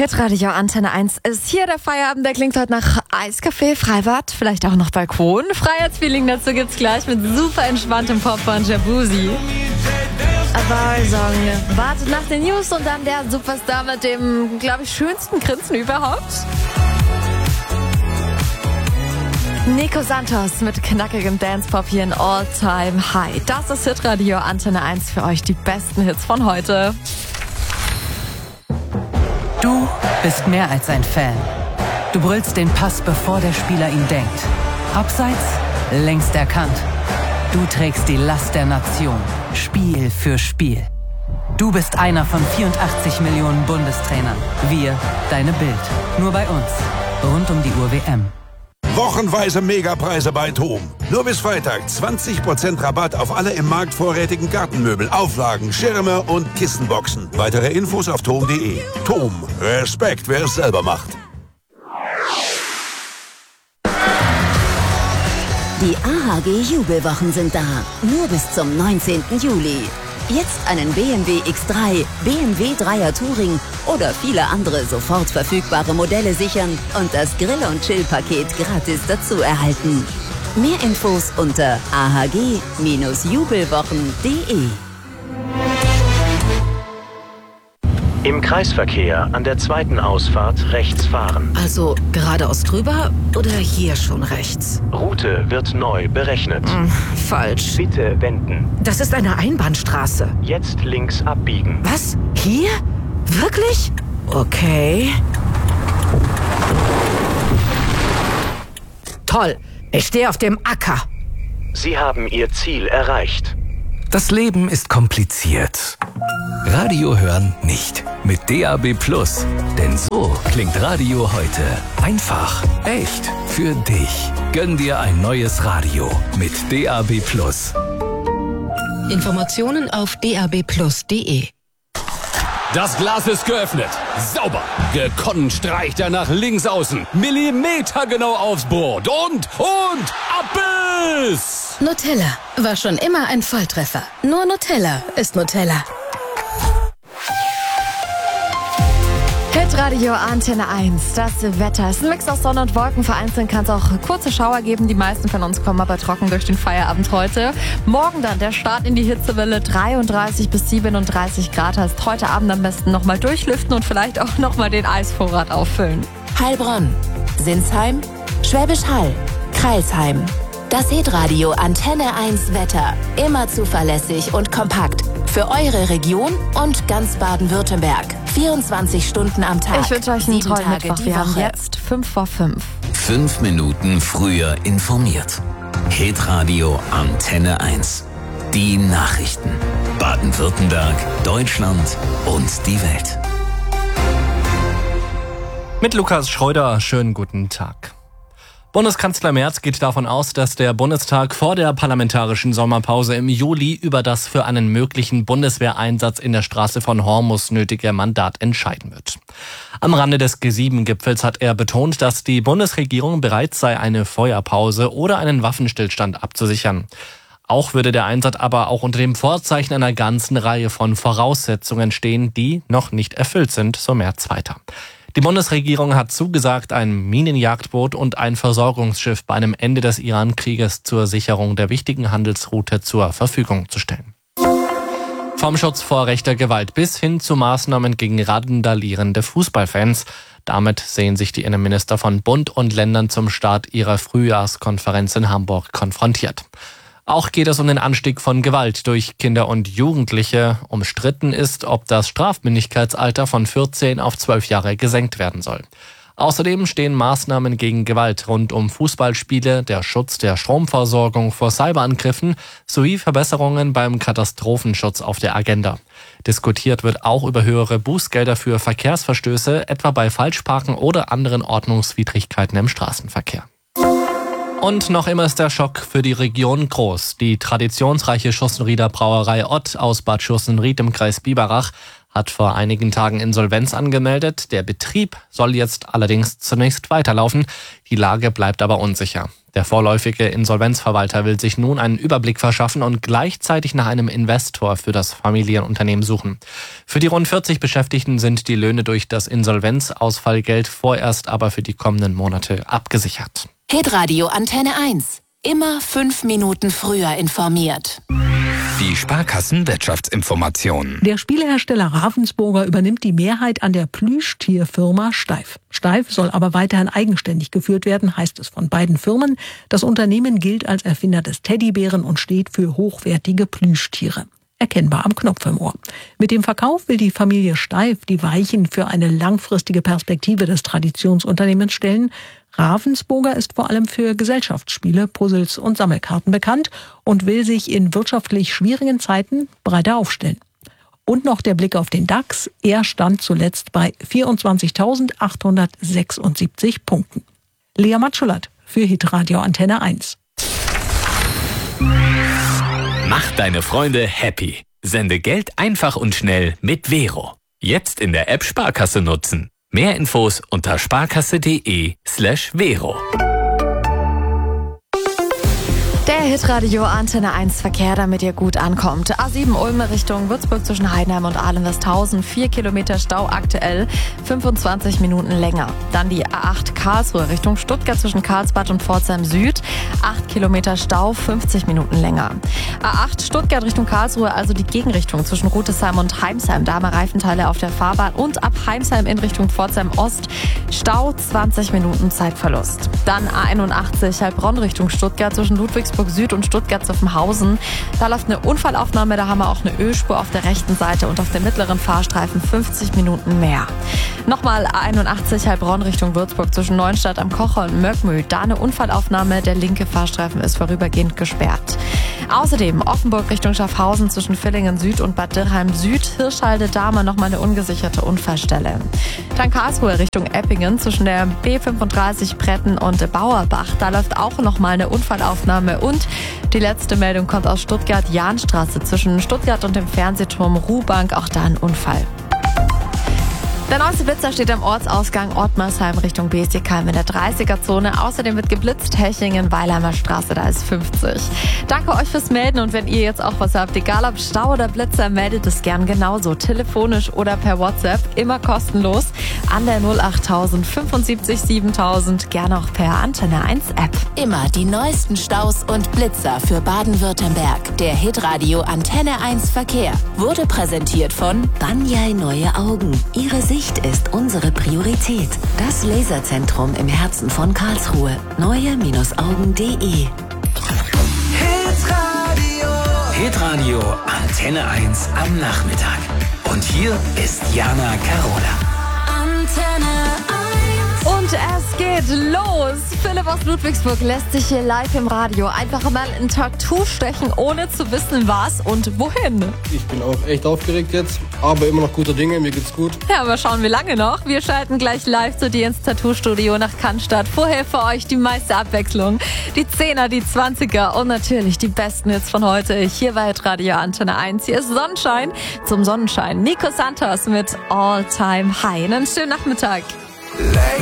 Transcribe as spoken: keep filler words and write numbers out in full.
Hitradio Antenne eins ist hier. Der Feierabend, der klingt heute nach Eiskaffee, Freibad, vielleicht auch noch Balkon. Freiheitsfeeling dazu gibt's gleich mit super entspanntem Pop von Jabuzi. Song wartet nach den News und dann der Superstar mit dem, glaube ich, schönsten Grinsen überhaupt. Nico Santos mit knackigem Dance-Pop hier in All Time High. Das ist Hitradio Antenne eins für euch, die besten Hits von heute. Du bist mehr als ein Fan. Du brüllst den Pass, bevor der Spieler ihn denkt. Abseits, längst erkannt. Du trägst die Last der Nation, Spiel für Spiel. Du bist einer von vierundachtzig Millionen Bundestrainern. Wir, deine Bild. Nur bei uns. Rund um die Uhr W M. Wochenweise Megapreise bei TOM. Nur bis Freitag zwanzig Prozent Rabatt auf alle im Markt vorrätigen Gartenmöbel, Auflagen, Schirme und Kissenboxen. Weitere Infos auf tom punkt de. TOM. Respekt, wer es selber macht. Die A H G-Jubelwochen sind da. Nur bis zum neunzehnten Juli. Jetzt einen B M W X drei, B M W Dreier Touring oder viele andere sofort verfügbare Modelle sichern und das Grill- und Chill-Paket gratis dazu erhalten. Mehr Infos unter a h g jubelwochen punkt de. Im Kreisverkehr an der zweiten Ausfahrt rechts fahren. Also geradeaus drüber oder hier schon rechts? Route wird neu berechnet. Hm, falsch. Bitte wenden. Das ist eine Einbahnstraße. Jetzt links abbiegen. Was? Hier? Wirklich? Okay. Toll. Ich stehe auf dem Acker. Sie haben Ihr Ziel erreicht. Das Leben ist kompliziert. Radio hören nicht. Mit D A B Plus. Denn so klingt Radio heute. Einfach, echt, für dich. Gönn dir ein neues Radio mit D A B Plus. Informationen auf d a b plus punkt de. Das Glas ist geöffnet. Sauber. Gekonnt streicht er nach links außen. Millimetergenau aufs Brot. Und, und, Abbiss! Nutella war schon immer ein Volltreffer. Nur Nutella ist Nutella. Hitradio Antenne eins, das Wetter ist ein Mix aus Sonne und Wolken. Vereinzelt kann es auch kurze Schauer geben. Die meisten von uns kommen aber trocken durch den Feierabend heute. Morgen dann der Start in die Hitzewelle, dreiunddreißig bis siebenunddreißig Grad. Heißt heute Abend am besten nochmal durchlüften und vielleicht auch nochmal den Eisvorrat auffüllen. Heilbronn, Sinsheim, Schwäbisch Hall, Crailsheim. Das Hitradio Antenne eins Wetter. Immer zuverlässig und kompakt. Für eure Region und ganz Baden-Württemberg. vierundzwanzig Stunden am Tag. Ich wünsche euch einen tollen Tage Mittwoch. die Wir haben Woche. jetzt fünf vor fünf. Fünf Minuten früher informiert. Hitradio Antenne eins. Die Nachrichten. Baden-Württemberg, Deutschland und die Welt. Mit Lukas Schreuder, schönen guten Tag. Bundeskanzler Merz geht davon aus, dass der Bundestag vor der parlamentarischen Sommerpause im Juli über das für einen möglichen Bundeswehreinsatz in der Straße von Hormus nötige Mandat entscheiden wird. Am Rande des G sieben Gipfels hat er betont, dass die Bundesregierung bereit sei, eine Feuerpause oder einen Waffenstillstand abzusichern. Auch würde der Einsatz aber auch unter dem Vorzeichen einer ganzen Reihe von Voraussetzungen stehen, die noch nicht erfüllt sind, so Merz weiter. Die Bundesregierung hat zugesagt, ein Minenjagdboot und ein Versorgungsschiff bei einem Ende des Iran-Krieges zur Sicherung der wichtigen Handelsroute zur Verfügung zu stellen. Vom Schutz vor rechter Gewalt bis hin zu Maßnahmen gegen randalierende Fußballfans. Damit sehen sich die Innenminister von Bund und Ländern zum Start ihrer Frühjahrskonferenz in Hamburg konfrontiert. Auch geht es um den Anstieg von Gewalt durch Kinder und Jugendliche. Umstritten ist, ob das Strafmündigkeitsalter von vierzehn auf zwölf Jahre gesenkt werden soll. Außerdem stehen Maßnahmen gegen Gewalt rund um Fußballspiele, der Schutz der Stromversorgung vor Cyberangriffen sowie Verbesserungen beim Katastrophenschutz auf der Agenda. Diskutiert wird auch über höhere Bußgelder für Verkehrsverstöße, etwa bei Falschparken oder anderen Ordnungswidrigkeiten im Straßenverkehr. Und noch immer ist der Schock für die Region groß. Die traditionsreiche Schussenrieder Brauerei Ott aus Bad Schussenried im Kreis Biberach hat vor einigen Tagen Insolvenz angemeldet. Der Betrieb soll jetzt allerdings zunächst weiterlaufen. Die Lage bleibt aber unsicher. Der vorläufige Insolvenzverwalter will sich nun einen Überblick verschaffen und gleichzeitig nach einem Investor für das Familienunternehmen suchen. Für die rund vierzig Beschäftigten sind die Löhne durch das Insolvenzausfallgeld vorerst aber für die kommenden Monate abgesichert. Hitradio Antenne eins. Immer fünf Minuten früher informiert. Die Sparkassen-Wirtschaftsinformationen. Der Spielehersteller Ravensburger übernimmt die Mehrheit an der Plüschtierfirma Steiff. Steiff soll aber weiterhin eigenständig geführt werden, heißt es von beiden Firmen. Das Unternehmen gilt als Erfinder des Teddybären und steht für hochwertige Plüschtiere. Erkennbar am Knopf im Ohr. Mit dem Verkauf will die Familie Steiff die Weichen für eine langfristige Perspektive des Traditionsunternehmens stellen. Ravensburger ist vor allem für Gesellschaftsspiele, Puzzles und Sammelkarten bekannt und will sich in wirtschaftlich schwierigen Zeiten breiter aufstellen. Und noch der Blick auf den DAX. Er stand zuletzt bei vierundzwanzigtausendachthundertsechsundsiebzig Punkten. Lea Matschulat für Hitradio Antenne eins. Mach deine Freunde happy. Sende Geld einfach und schnell mit Vero. Jetzt in der App Sparkasse nutzen. Mehr Infos unter sparkasse.de slash Vero. Der Hitradio Antenne eins Verkehr, damit ihr gut ankommt. A sieben Ulm Richtung Würzburg zwischen Heidenheim und Aalen-Westhausen. Vier Kilometer Stau aktuell, fünfundzwanzig Minuten länger. Dann die A acht Karlsruhe Richtung Stuttgart zwischen Karlsbad und Pforzheim Süd. acht Kilometer Stau, fünfzig Minuten länger. A acht Stuttgart Richtung Karlsruhe, also die Gegenrichtung zwischen Rutesheim und Heimsheim. Da haben wir Reifenteile auf der Fahrbahn und ab Heimsheim in Richtung Pforzheim Ost. Stau, zwanzig Minuten Zeitverlust. Dann A einundachtzig Heilbronn Richtung Stuttgart zwischen Ludwigsburg Süd und Stuttgart-Zuffenhausen. Da läuft eine Unfallaufnahme, da haben wir auch eine Ölspur auf der rechten Seite und auf dem mittleren Fahrstreifen fünfzig Minuten mehr. Nochmal A einundachtzig Heilbronn Richtung Würzburg zwischen Neuenstadt am Kocher und Möckmühl. Da eine Unfallaufnahme, der linke Fahrstreifen ist vorübergehend gesperrt. Außerdem Offenburg Richtung Schaffhausen zwischen Villingen Süd und Bad Dürkheim Süd. Hirschhalde-Dahme nochmal eine ungesicherte Unfallstelle. Dann Karlsruhe Richtung Eppingen zwischen der B fünfunddreißig Bretten und Bauerbach. Da läuft auch nochmal eine Unfallaufnahme. Und die letzte Meldung kommt aus Stuttgart-Jahnstraße zwischen Stuttgart und dem Fernsehturm Ruhbank. Auch da ein Unfall. Der neueste Blitzer steht am Ortsausgang Ottmarsheim Richtung Besigheim in der dreißiger-Zone. Außerdem wird geblitzt Hechingen, Weilheimer Straße, da ist fünfzig. Danke euch fürs Melden und wenn ihr jetzt auch was habt, egal ob Stau oder Blitzer, meldet es gern genauso. Telefonisch oder per WhatsApp, immer kostenlos an der null achttausend fünfundsiebzig siebentausend, gerne auch per Antenne eins App. Immer die neuesten Staus und Blitzer für Baden-Württemberg. Der Hitradio Antenne eins Verkehr wurde präsentiert von Banyai Neue Augen. Ihre Sicht ist unsere Priorität. Das Laserzentrum im Herzen von Karlsruhe. neue Augen punkt de. Hitradio. Hitradio Antenne eins am Nachmittag. Und hier ist Jana Carola. Antenne eins. Und es geht los. Philipp aus Ludwigsburg lässt sich hier live im Radio einfach mal ein Tattoo stechen, ohne zu wissen was und wohin. Ich bin auch echt aufgeregt jetzt, aber immer noch guter Dinge, mir geht's gut. Ja, mal schauen, wie lange noch. Wir schalten gleich live zu dir ins Tattoo-Studio nach Cannstatt. Vorher für euch die meiste Abwechslung. Die Zehner, die Zwanziger und natürlich die besten Hits von heute. Hier bei Radio Antenne eins. Hier ist Sonnenschein zum Sonnenschein. Nico Santos mit All Time High. Einen schönen Nachmittag. Late